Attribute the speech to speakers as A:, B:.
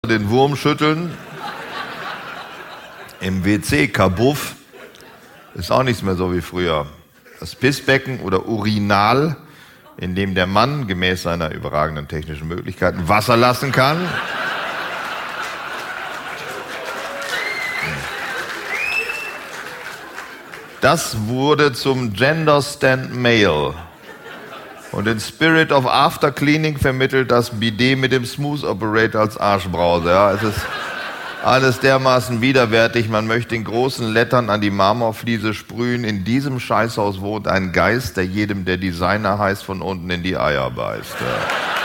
A: den Wurm schütteln. Im WC Kabuff ist auch nichts mehr so wie früher. Das Pissbecken oder Urinal, in dem der Mann gemäß seiner überragenden technischen Möglichkeiten Wasser lassen kann. Das wurde zum Gender Stand Male. Und in Spirit of After Cleaning vermittelt das Bidet mit dem Smooth Operator als Arschbrause. Ja, es ist alles dermaßen widerwärtig. Man möchte in großen Lettern an die Marmorfliese sprühen. In diesem Scheißhaus wohnt ein Geist, der jedem, der Designer heißt, von unten in die Eier beißt. Ja.